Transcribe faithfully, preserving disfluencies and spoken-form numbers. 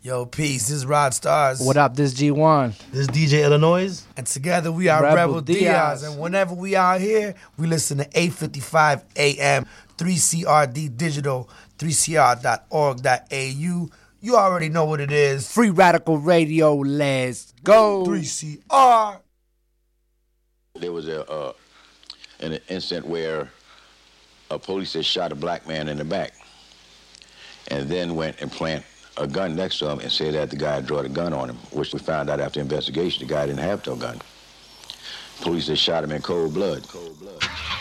Yo, peace. This is Rod Stars. What up? This is G one. This is D J Illinois. And together we are Rebel, Rebel Diaz. Diaz. And whenever we out here, we listen to eight fifty-five A M, three C R D Digital, three C R dot org dot A U. You already know what it is. Free Radical Radio, let's go. three C R. There was a uh, an incident where a police had shot a black man in the back and then went and planted a gun next to him and said that the guy had drawn a gun on him, which we found out after investigation the guy didn't have no gun. Police had shot him in cold blood. Cold blood.